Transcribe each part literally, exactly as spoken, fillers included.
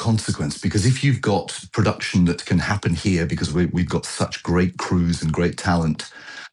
consequence, because if you've got production that can happen here, because we, we've got such great crews and great talent,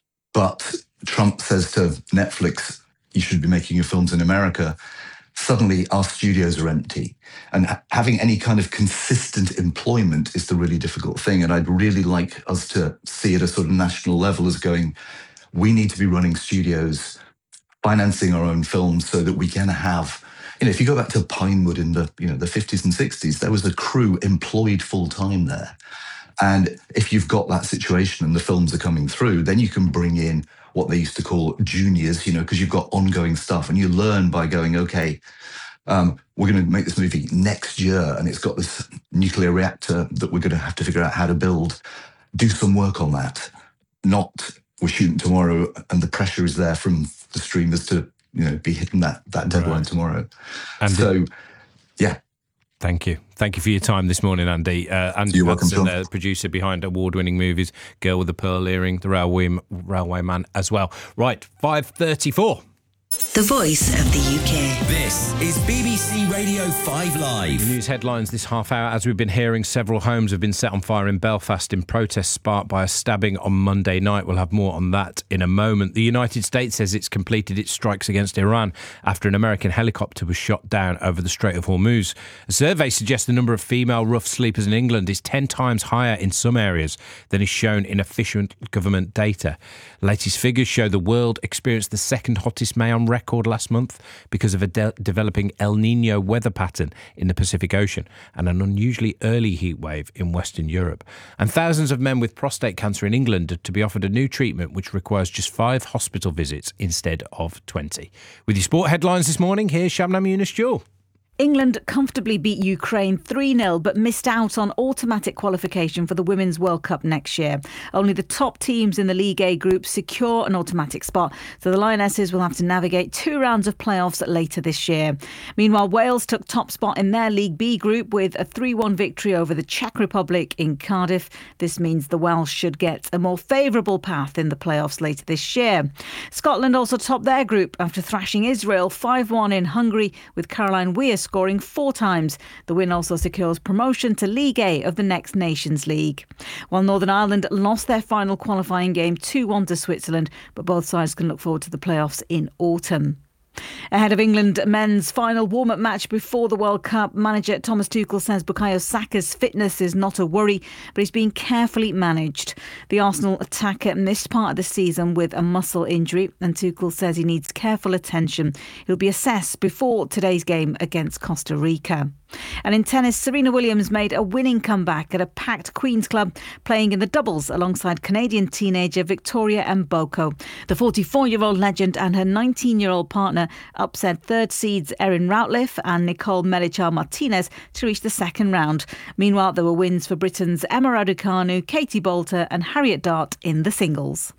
but Trump says to Netflix, you should be making your films in America, suddenly our studios are empty. And ha- having any kind of consistent employment is the really difficult thing. And I'd really like us to see at a sort of national level as going, we need to be running studios, financing our own films so that we can have, you know, if you go back to Pinewood in the, you know, the fifties and sixties, there was a crew employed full time there. And if you've got that situation and the films are coming through, then you can bring in what they used to call juniors, you know, because you've got ongoing stuff and you learn by going, okay, um, we're going to make this movie next year and it's got this nuclear reactor that we're going to have to figure out how to build. Do some work on that. Not we're shooting tomorrow and the pressure is there from the streamers to, you know, be hitting that, that deadline right. tomorrow. And so, yeah. Thank you. Thank you for your time this morning, Andy. Uh, Andy You're welcome, John. Uh, producer behind award-winning movies, Girl with the Pearl Earring, The Railway, Railway Man as well. Right, five thirty-four. The voice of the U K. This is B B C Radio five Live. The news headlines this half hour. As we've been hearing, several homes have been set on fire in Belfast in protest sparked by a stabbing on Monday night. We'll have more on that in a moment. The United States says it's completed its strikes against Iran after an American helicopter was shot down over the Strait of Hormuz. A survey suggests the number of female rough sleepers in England is ten times higher in some areas than is shown in official government data. Latest figures show the world experienced the second hottest May on record last month because of a de- developing El Nino weather pattern in the Pacific Ocean and an unusually early heat wave in Western Europe. And thousands of men with prostate cancer in England are to be offered a new treatment which requires just five hospital visits instead of twenty. With your sport headlines this morning, here's Shabnam Yunus-Jewell. England comfortably beat Ukraine three nil but missed out on automatic qualification for the Women's World Cup next year. Only the top teams in the League A group secure an automatic spot, so the Lionesses will have to navigate two rounds of playoffs later this year. Meanwhile, Wales took top spot in their League B group with a three one victory over the Czech Republic in Cardiff. This means the Welsh should get a more favourable path in the playoffs later this year. Scotland also topped their group after thrashing Israel five one in Hungary, with Caroline Weir scoring four times. The win also secures promotion to League A of the Next Nations League. While Northern Ireland lost their final qualifying game two one to Switzerland, but both sides can look forward to the playoffs in autumn. Ahead of England men's final warm-up match before the World Cup, manager Thomas Tuchel says Bukayo Saka's fitness is not a worry, but he's being carefully managed. The Arsenal attacker missed part of the season with a muscle injury, and Tuchel says he needs careful attention. He'll be assessed before today's game against Costa Rica. And in tennis, Serena Williams made a winning comeback at a packed Queen's Club, playing in the doubles alongside Canadian teenager Victoria Mboko. The forty-four-year-old legend and her nineteen-year-old partner upset third seeds Erin Routliffe and Nicole Melichar Martinez to reach the second round. Meanwhile, there were wins for Britain's Emma Raducanu, Katie Boulter and Harriet Dart in the singles.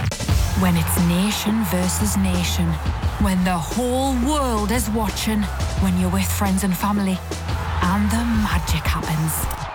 When it's nation versus nation, when the whole world is watching, when you're with friends and family, and the magic happens.